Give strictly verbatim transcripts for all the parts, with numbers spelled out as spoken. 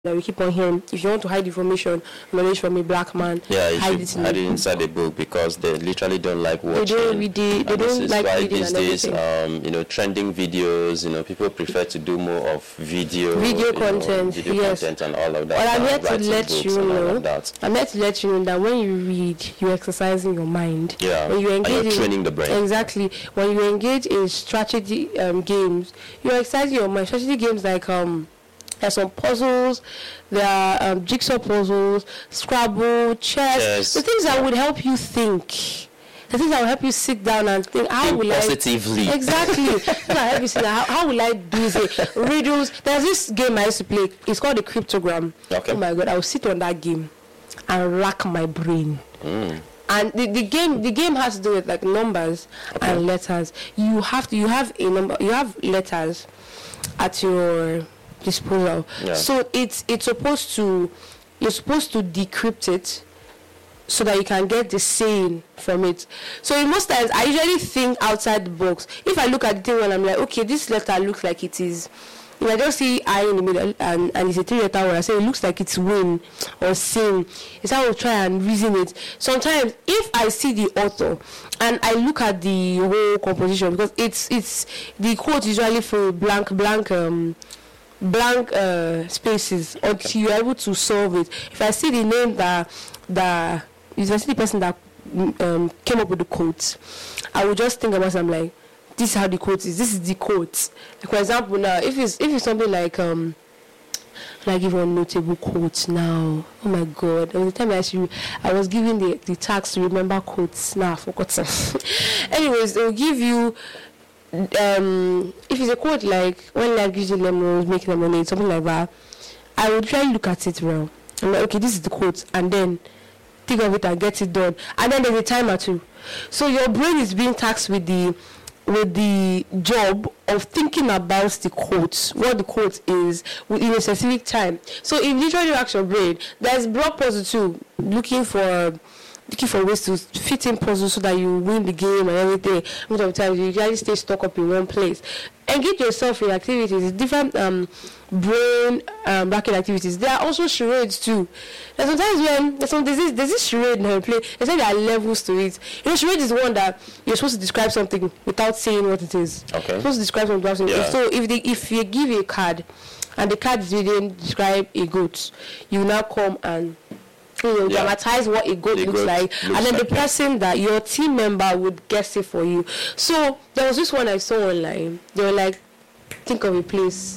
that we keep on hearing. If you want to hide information, knowledge from a black man, yeah, you hide should it in hide it inside the book, because they literally don't like watching. They don't read it. They and don't this is like why reading these and days, everything. um, you know, trending videos. You know, people prefer to do more of video, video you content, know, video yes, content and all of that. But I'm uh, here to writing let books you and all know. of that. I'm here to let you know that when you read, you're exercising your mind. Yeah, when you engage and you're in, training the brain. Exactly. When you engage in strategy um, games, you're exercising your mind. Strategy games like um. There's some puzzles, there are um, jigsaw puzzles, Scrabble, chess, Yes. the things that would help you think. The things that will help you sit down and think, how Think will positively. I... Exactly. That help you sit down. How, how will I do this? Riddles. There's this game I used to play. It's called the Cryptogram. Okay. Oh my God. I will sit on that game and rack my brain. Mm. And the, the game the game has to do with like numbers Okay. and letters. You have to you have a number you have letters at your disposal. Yeah. So it's it's supposed to you're supposed to decrypt it so that you can get the saying from it. So in most times I usually think outside the box. If I look at the thing and I'm like, okay, this letter looks like it is, if I just see I in the middle and, and it's a three letter word, I say it looks like it's win or sin. It's how I will try and reason it. Sometimes if I see the author and I look at the whole composition, because it's it's the quote usually for blank blank um blank uh, spaces until you're able to solve it. If I see the name that that if I see the person that um, came up with the quote, I will just think about it. I'm like, this is how the quote is. This is the quote. Like, for example, now if it's if it's something like um like give one notable quote now. Oh my God! There was a time I actually I was given the the task to remember quotes. Now I've forgotten. Anyways, they'll give you. Um, if it's a quote like when life gives you lemons, make lemonade, something like that, I will try and look at it well. I'm like, okay, this is the quote, and then think of it and get it done. And then there's a timer too. So your brain is being taxed with the with the job of thinking about the quote, what the quote is within a specific time. So if literally ask your brain, there's block puzzle too, looking for looking for ways to fit in puzzles so that you win the game and everything. Most of the time you usually stay stuck up in one place. Engage yourself in activities, different um, brain um, bracket activities. There are also charades too. There's sometimes when there's, some, there's, this, there's this charade in her play, they say there are levels to it. You know, charade is the one that you're supposed to describe something without saying what it is. Okay. You're supposed to describe something without saying Yeah. it. So if they, if you give a card and the card didn't describe a goat, you now come and you know, Yeah. dramatize what a goat The looks goat like, looks and then like, the yeah. person that your team member would guess it for you. So there was this one I saw online. They were like, think of a place.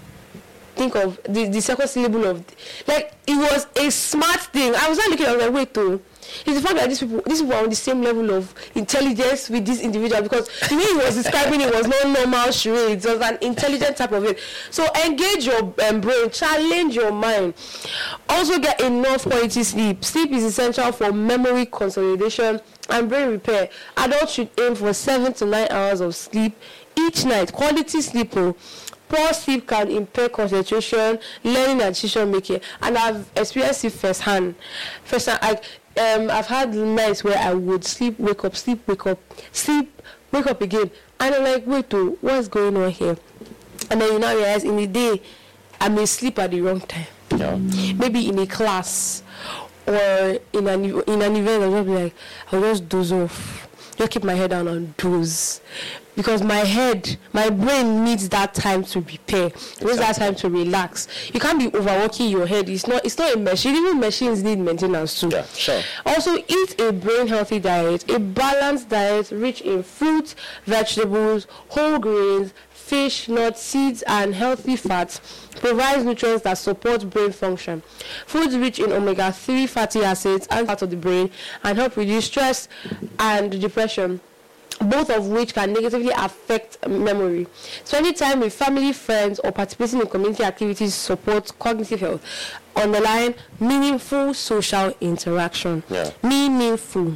Think of the, the second syllable of, like, it was a smart thing. I was not looking, I was like, wait, though. It's the fact that these people, these people are on the same level of intelligence with this individual, because the way he was describing it was not normal charades. It was an intelligent type of it. So engage your um, brain, challenge your mind. Also get enough quality sleep. Sleep is essential for memory consolidation and brain repair. Adults should aim for seven to nine hours of sleep each night. Quality sleep. Oh. Poor sleep can impair concentration, learning, and decision making. And I've experienced it firsthand. Firsthand, I, um, I've had nights where I would sleep, wake up, sleep, wake up, sleep, wake up again, and I'm like, wait, oh, what's going on here? And then you now realize in the day, I may sleep at the wrong time. Yeah. Maybe in a class or in an in an event, I'll just be like, I'll just doze off. Just keep my head down and doze. Because my head, my brain needs that time to repair. It needs exactly. that time to relax. You can't be overworking your head. It's not it's not a machine. Even machines need maintenance too. Yeah, sure. Also, eat a brain healthy diet. A balanced diet rich in fruits, vegetables, whole grains, fish, nuts, seeds, and healthy fats provides nutrients that support brain function. Foods rich in omega three fatty acids and part of the brain and help reduce stress and depression, both of which can negatively affect memory. Spending time with family, friends, or participating in community activities supports cognitive health. Underline meaningful social interaction. Yeah. Meaningful.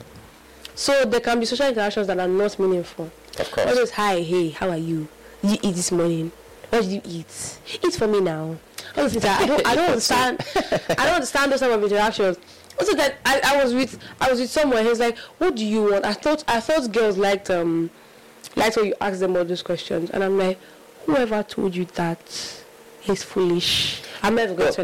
So there can be social interactions that are not meaningful. Of course. Always, hi, hey, how are you? Did you eat this morning? What did you eat? Eat for me now. All those things, I don't, I don't understand. I don't understand those type of interactions. Also, that I, I was with, I was with someone. He was like, "What do you want?" I thought, I thought girls liked um, liked when you ask them all those questions. And I'm like, whoever told you that is foolish. I'm never going Well, to